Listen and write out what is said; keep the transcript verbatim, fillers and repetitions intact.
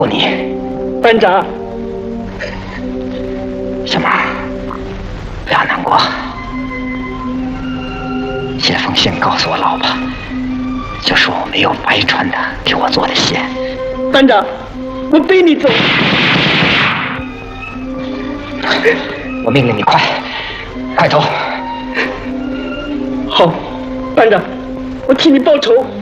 你， 班长， 小毛，不要难过，写封信告诉我老婆，就说我没有白穿的给我做的鞋。 班长，我背你走。 我命令你快，快走。 好，班长，我替你报仇。